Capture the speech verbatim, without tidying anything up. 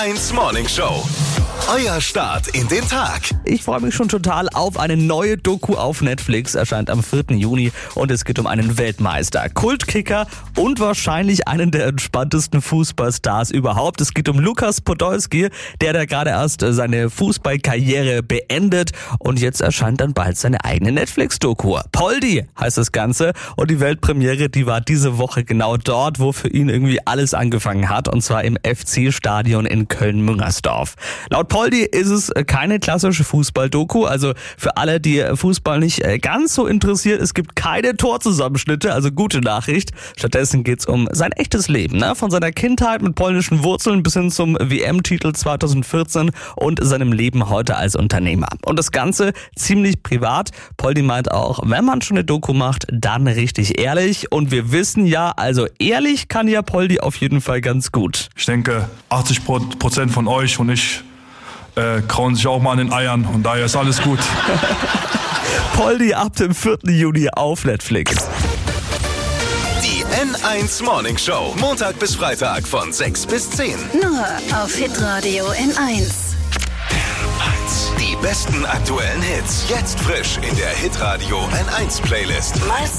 eins Morning Show. Euer Start in den Tag. Ich freue mich schon total auf eine neue Doku auf Netflix. Erscheint am vierten Juni und es geht um einen Weltmeister, Kultkicker und wahrscheinlich einen der entspanntesten Fußballstars überhaupt. Es geht um Lukas Podolski, der da gerade erst seine Fußballkarriere beendet und jetzt erscheint dann bald seine eigene Netflix-Doku. Poldi heißt das Ganze und die Weltpremiere, die war diese Woche genau dort, wo für ihn irgendwie alles angefangen hat, und zwar im F C-Stadion in Köln-Müngersdorf. Laut Poldi ist es keine klassische Fußball-Doku, also für alle, die Fußball nicht ganz so interessiert, es gibt keine Torzusammenschnitte, also gute Nachricht. Stattdessen geht's um sein echtes Leben, ne? Von seiner Kindheit mit polnischen Wurzeln bis hin zum W M-Titel zweitausendvierzehn und seinem Leben heute als Unternehmer. Und das Ganze ziemlich privat. Poldi meint auch, wenn man schon eine Doku macht, dann richtig ehrlich. Und wir wissen ja, also ehrlich kann ja Poldi auf jeden Fall ganz gut. Ich denke, achtzig Prozent von euch und ich äh, krauen sich auch mal an den Eiern und daher ist alles gut. Poldi ab dem vierten Juni auf Netflix. Die N eins Morning Show. Montag bis Freitag von sechs bis zehn. Nur auf Hitradio N eins. Die besten aktuellen Hits. Jetzt frisch in der Hitradio N eins Playlist. Meist